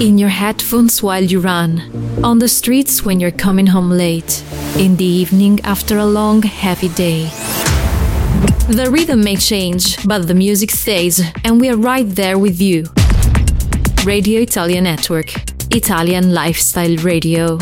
In your headphones while you run, on the streets when you're coming home late, in the evening after a long, heavy day. The rhythm may change, but the music stays, and we are right there with you. Radio Italia Network, Italian Lifestyle Radio.